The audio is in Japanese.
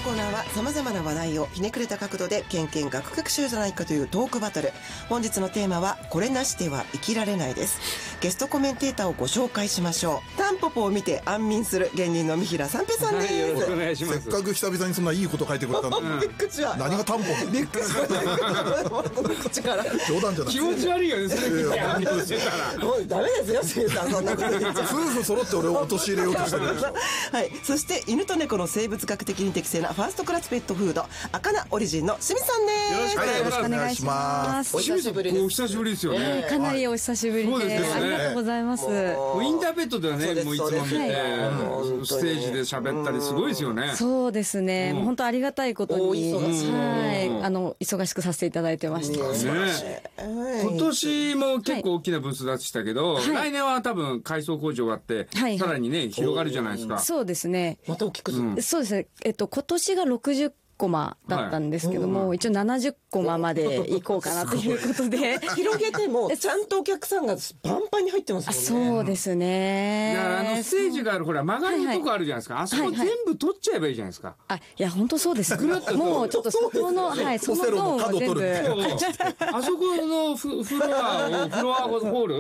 コーナーは様々な話題をひねくれた角度でケンケンガクガクしようじゃないかというトークバトル。本日のテーマはこれなしでは生きられないです。ゲストコメンテーターをご紹介しましょう。タンポポを見て安眠する芸人の三平三平さんです、 よろしくお願いします。 せっかく久々にそんないいこと書いてくれたんだ、 びっくりした。 何がタンポポ、 びっくりした口から冗談じゃない。 気持ち悪いよね、それ安眠してたら。 もうダメですよ、シュウさん、そんなこと言っちゃ夫婦揃って俺を陥れようとしてるでしょ。 はい、そして犬と猫の生物学的に適正なファーストクラスペットフード赤菜オリジンの清水さんです。 よろしくお願いします。 よろしくお願いします。 お久しぶりです。 お久しぶりですよね。 かなりお久しぶりで、 そうですよねありがとうございます。 もうインターペットではね、もういつも見て、 はい、 ステージで喋ったりすごいですよね。 そうですね、もう本当ありがたいことに、はい、忙しくさせていただいてました。 ね、今年も結構大きなブースでしたけど、来年は多分改装工事終わって、さらにね広がるじゃないですか。 そうですね。 また大きく、 そうですね。今年が60コマだったんですけども、一応70コマまで行こうかなということで広げてもちゃんとお客さんがバンバンに入ってますもんね。 そうですね。 だからステージがあるほら曲がるとこあるじゃないですか、あそこ全部取っちゃえばいいじゃないですか。 いや本当そうです。もうちょっとそこの、はい、そのゾーンを全部あそこのフロアホール